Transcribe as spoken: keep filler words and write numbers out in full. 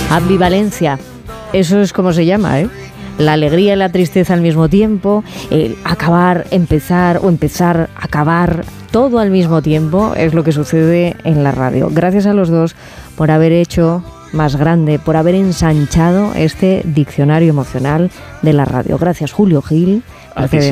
Ambivalencia, eso es como se llama, ¿eh? La alegría y la tristeza al mismo tiempo, el acabar, empezar o empezar, acabar, todo al mismo tiempo es lo que sucede en la radio. Gracias a los dos por haber hecho más grande, por haber ensanchado este diccionario emocional de la radio. Gracias, Julio Gil. A ti,